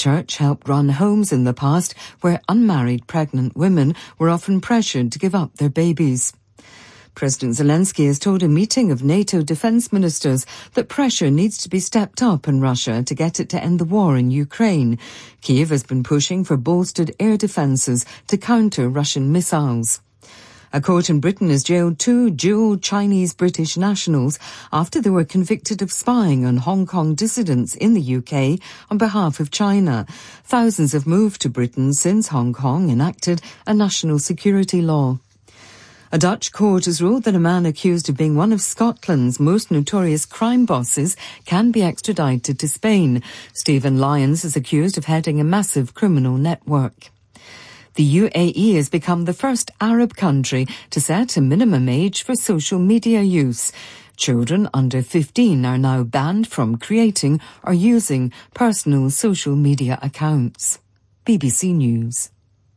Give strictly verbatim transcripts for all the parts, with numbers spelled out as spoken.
church helped run homes in the past where unmarried pregnant women were often pressured to give up their babies. President Zelensky has told a meeting of NATO defense ministers that pressure needs to be stepped up in Russia to get it to end the war in Ukraine. Kyiv has been pushing for bolstered air defences to counter Russian missiles. A court in Britain has jailed two dual Chinese-British nationals after they were convicted of spying on Hong Kong dissidents in the U K on behalf of China. Thousands have moved to Britain since Hong Kong enacted a national security law. A Dutch court has ruled that a man accused of being one of Scotland's most notorious crime bosses can be extradited to Spain. Stephen Lyons is accused of heading a massive criminal network. The U A E has become the first Arab country to set a minimum age for social media use. Children under fifteen are now banned from creating or using personal social media accounts. B B C News.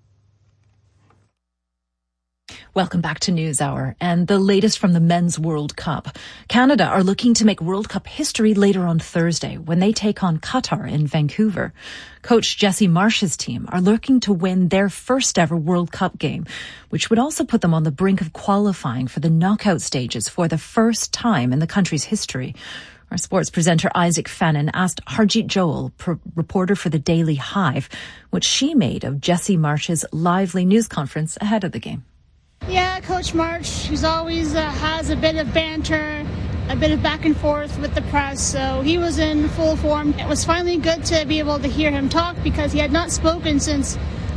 Welcome back to NewsHour and the latest from the Men's World Cup. Canada are looking to make World Cup history later on Thursday when they take on Qatar in Vancouver. Coach Jesse Marsh's team are looking to win their first ever World Cup game, which would also put them on the brink of qualifying for the knockout stages for the first time in the country's history. Our sports presenter Isaac Fannin asked Harjeet Joel, pro- reporter for the Daily Hive, what she made of Jesse Marsh's lively news conference ahead of the game. Yeah, Coach Marsh, he's always uh, has a bit of banter, a bit of back and forth with the press, so he was in full form. It was finally good to be able to hear him talk because he had not spoken since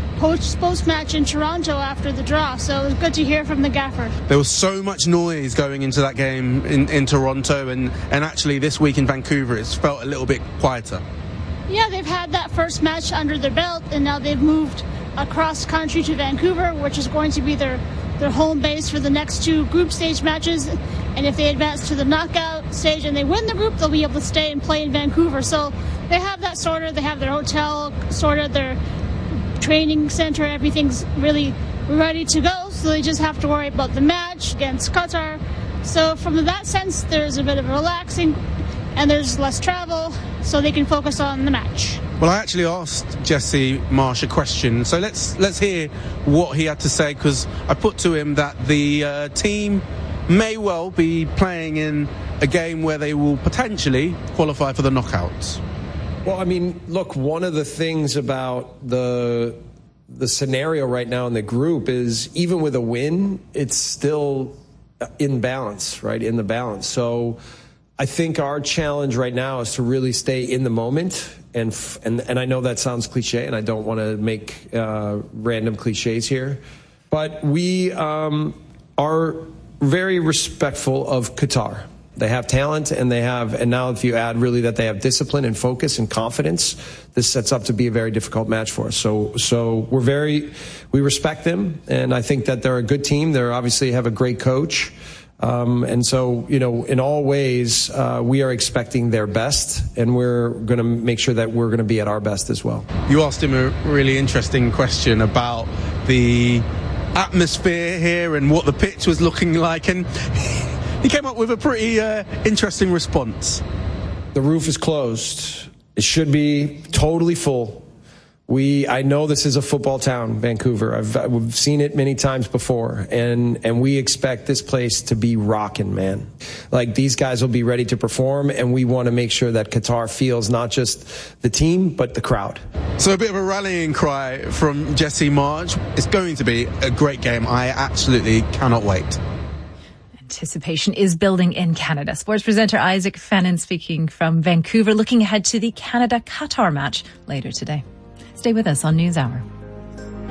post-match in Toronto after the draw, so it was good to hear from the gaffer. There was so much noise going into that game in, in Toronto, and, and actually this week in Vancouver it's felt a little bit quieter. Yeah, they've had that first match under their belt, and now they've moved across country to Vancouver, which is going to be their their home base for the next two group stage matches. And if they advance to the knockout stage and they win the group, they'll be able to stay and play in Vancouver. So they have that sorted. They have their hotel sorted, their training center, everything's really ready to go. So they just have to worry about the match against Qatar. So from that sense, there's a bit of relaxing and there's less travel, so they can focus on the match. Well, I actually asked Jesse Marsh a question, so let's let's hear what he had to say, because I put to him that the uh, team may well be playing in a game where they will potentially qualify for the knockouts. Well, I mean, look, one of the things about the the scenario right now in the group is even with a win, it's still in balance, right, in the balance. So I think our challenge right now is to really stay in the moment. And and and I know that sounds cliche, and I don't want to make uh, random cliches here, but we um, are very respectful of Qatar. They have talent, and they have, and now if you add really that they have discipline and focus and confidence, this sets up to be a very difficult match for us. So so we're very, we respect them, and I think that they're a good team. They obviously have a great coach. Um, and so, you know, in all ways, uh, we are expecting their best, and we're going to make sure that we're going to be at our best as well. You asked him a really interesting question about the atmosphere here and what the pitch was looking like, and he came up with a pretty uh, interesting response. The roof is closed. It should be totally full. We, I know this is a football town, Vancouver. I've, I've seen it many times before, and, and we expect this place to be rocking, man. Like, these guys will be ready to perform, and we want to make sure that Qatar feels not just the team, but the crowd. So a bit of a rallying cry from Jesse Marsh. It's going to be a great game. I absolutely cannot wait. Anticipation is building in Canada. Sports presenter Isaac Fannin speaking from Vancouver, looking ahead to the Canada-Qatar match later today. Stay with us on NewsHour.